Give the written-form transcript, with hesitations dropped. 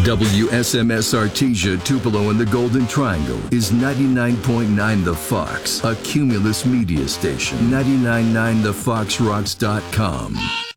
WSMS Artesia, Tupelo, and the Golden Triangle is 99.9 The Fox, a Cumulus media station. 99.9thefoxrocks.com.